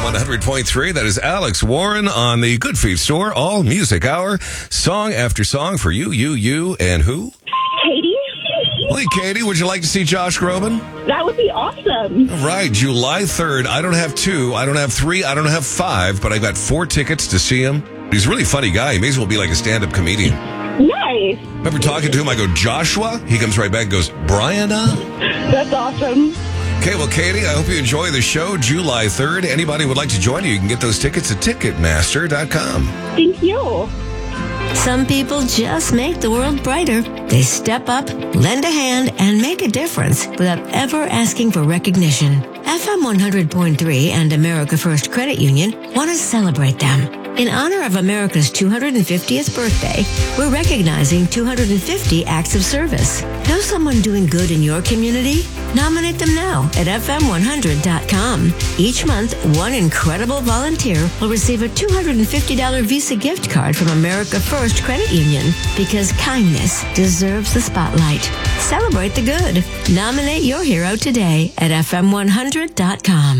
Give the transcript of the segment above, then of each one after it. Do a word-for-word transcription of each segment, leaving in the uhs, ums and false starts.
one hundred point three. That is Alex Warren on the Good Feet Store All Music Hour. Song after song for you, you, you, and who? Katie? Hey, Katie, would you like to see Josh Groban? That would be awesome. All right, July third. I don't have two, I don't have three, I don't have five, but I got four tickets to see him. He's a really funny guy. He may as well be like a stand-up comedian. Nice. Remember talking to him, I go, Joshua? He comes right back and goes, Brian? That's awesome. Okay, well, Katie, I hope you enjoy the show July third. Anybody would like to join you, you can get those tickets at Ticketmaster dot com. Thank you. Some people just make the world brighter. They step up, lend a hand, and make a difference without ever asking for recognition. F M one hundred point three and America First Credit Union want to celebrate them. In honor of America's two hundred fiftieth birthday, we're recognizing two hundred fifty acts of service. Know someone doing good in your community? Nominate them now at F M one hundred dot com. Each month, one incredible volunteer will receive a two hundred fifty dollars Visa gift card from America First Credit Union, because kindness deserves the spotlight. Celebrate the good. Nominate your hero today at F M one hundred dot com.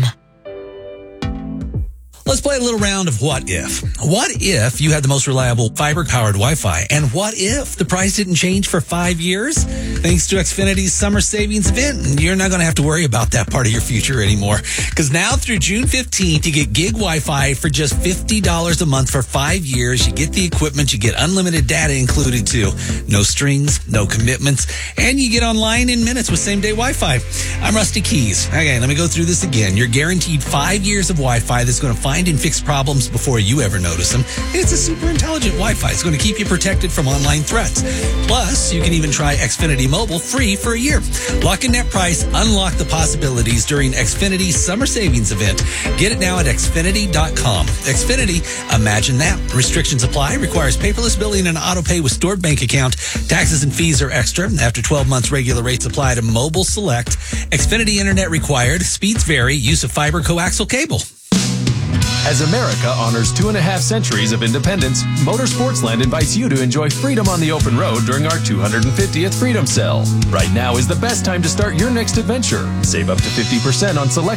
Let's play a little round of what if. What if you had the most reliable fiber-powered Wi-Fi? And what if the price didn't change for five years? Thanks to Xfinity's summer savings event, you're not going to have to worry about that part of your future anymore. Because now through June fifteenth, you get gig Wi-Fi for just fifty dollars a month for five years. You get the equipment, you get unlimited data included too. No strings, no commitments, and you get online in minutes with same-day Wi-Fi. I'm Rusty Keys. Okay, let me go through this again. You're guaranteed five years of Wi-Fi that's going to find and fix problems before you ever notice them. It's a super intelligent Wi-Fi. It's going to keep you protected from online threats. Plus, you can even try Xfinity Mobile free for a year. Lock in that price, unlock the possibilities during Xfinity's summer savings event. Get it now at Xfinity dot com. Xfinity, imagine that. Restrictions apply. Requires paperless billing and auto pay with stored bank account. Taxes and fees are extra. After twelve months, regular rates apply to Mobile Select. Xfinity Internet required. Speeds vary. Use of fiber coaxial cable. As America honors two and a half centuries of independence, Motorsportsland invites you to enjoy freedom on the open road during our two hundred fiftieth Freedom Sale. Right now is the best time to start your next adventure. Save up to fifty percent on select